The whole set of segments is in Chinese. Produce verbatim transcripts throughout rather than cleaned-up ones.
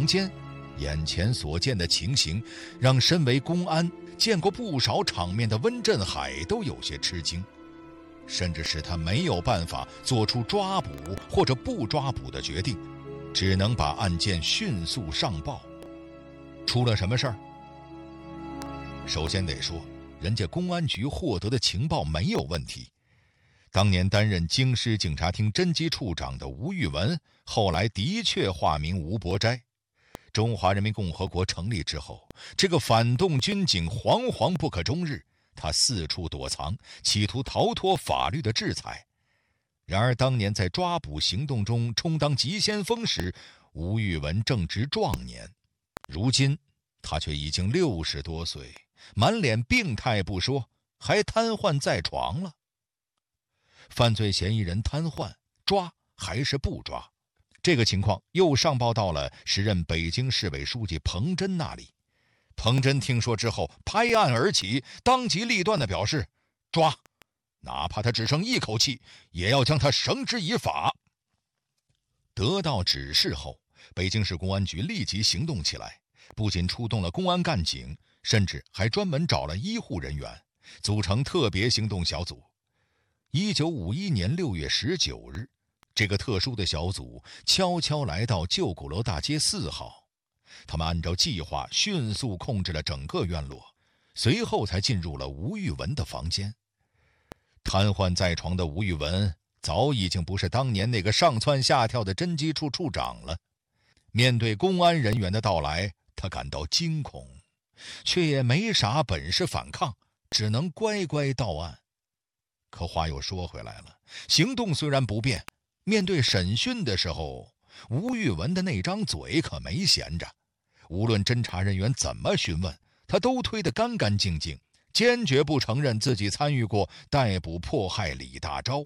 房间，眼前所见的情形让身为公安见过不少场面的温振海都有些吃惊，甚至使他没有办法做出抓捕或者不抓捕的决定，只能把案件迅速上报。出了什么事儿？首先得说，人家公安局获得的情报没有问题。当年担任京师警察厅侦缉处长的吴玉文，后来的确化名吴伯斋。中华人民共和国成立之后，这个反动军警惶惶不可终日，他四处躲藏，企图逃脱法律的制裁。然而当年在抓捕行动中充当急先锋时，吴玉文正值壮年，如今他却已经六十多岁，满脸病态不说，还瘫痪在床了。犯罪嫌疑人瘫痪，抓还是不抓？这个情况又上报到了时任北京市委书记彭真那里。彭真听说之后拍案而起，当机立断地表示，抓，哪怕他只剩一口气，也要将他绳之以法。得到指示后，北京市公安局立即行动起来，不仅出动了公安干警，甚至还专门找了医护人员，组成特别行动小组。一九五一年六月十九日，这个特殊的小组悄悄来到旧鼓楼大街四号，他们按照计划迅速控制了整个院落，随后才进入了吴玉文的房间。瘫痪在床的吴玉文早已经不是当年那个上蹿下跳的侦缉处处长了。面对公安人员的到来，他感到惊恐，却也没啥本事反抗，只能乖乖到案。可话又说回来了，行动虽然不便，面对审讯的时候，吴玉文的那张嘴可没闲着。无论侦查人员怎么询问，他都推得干干净净，坚决不承认自己参与过逮捕迫害李大钊。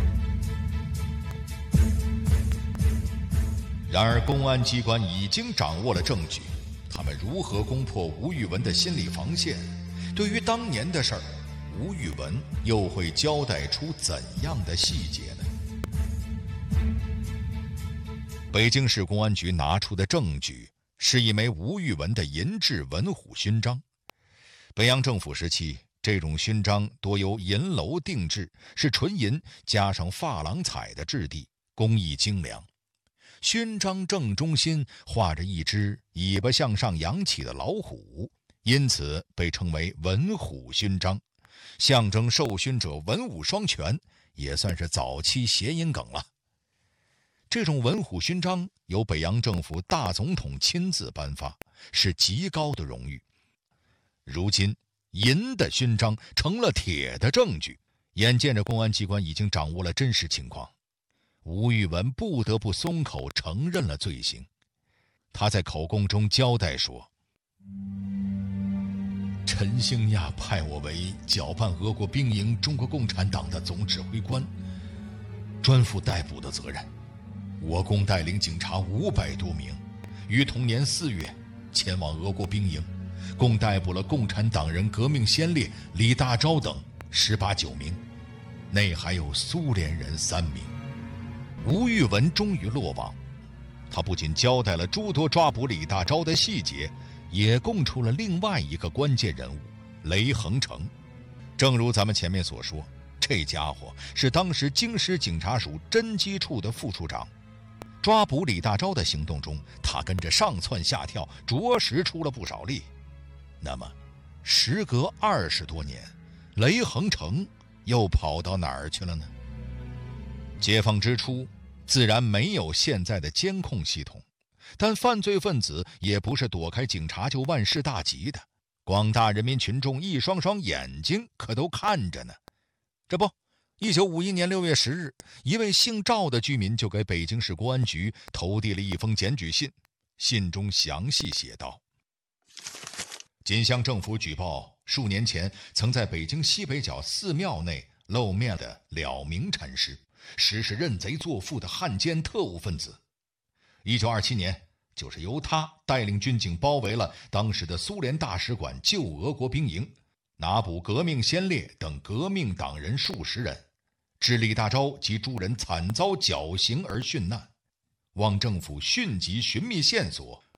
然而公安机关已经掌握了证据，他们如何攻破吴玉文的心理防线？对于当年的事儿，吴玉文又会交代出怎样的细节呢？北京市公安局拿出的证据是一枚吴玉文的银质文虎勋章。北洋政府时期，这种勋章多由银楼定制，是纯银加上珐琅彩的质地，工艺精良。勋章正中心画着一只尾巴向上扬起的老虎，因此被称为文虎勋章，象征受勋者文武双全，也算是早期谐音梗了。这种文虎勋章由北洋政府大总统亲自颁发，是极高的荣誉。如今银的勋章成了铁的证据，眼见着公安机关已经掌握了真实情况，吴玉文不得不松口承认了罪行。他在口供中交代说，陈兴亚派我为搅拌俄国兵营中国共产党的总指挥官，专负逮捕的责任。我共带领警察五百多名，于同年四月前往俄国兵营，共逮捕了共产党人革命先烈李大钊等十八九名，内还有苏联人三名。吴玉文终于落网，他不仅交代了诸多抓捕李大钊的细节，也供出了另外一个关键人物雷恒成。正如咱们前面所说，这家伙是当时京师警察署侦缉处的副处长。抓捕李大钊的行动中，他跟着上蹿下跳，着实出了不少力。那么时隔二十多年，雷恒成又跑到哪儿去了呢？解放之初自然没有现在的监控系统，但犯罪分子也不是躲开警察就万事大吉的，广大人民群众一双双眼睛可都看着呢。这不，一九五一年六月十日，一位姓赵的居民就给北京市公安局投递了一封检举信，信中详细写道：仅向政府举报数年前曾在北京西北角寺庙内露面的了明禅师，实是认贼作父的汉奸特务分子。一九二七年，就是由他带领军警包围了当时的苏联大使馆旧俄国兵营，拿捕革命先烈等革命党人数十人，致李大钊及诸人惨遭绞刑而殉难。望政府迅即寻觅线索，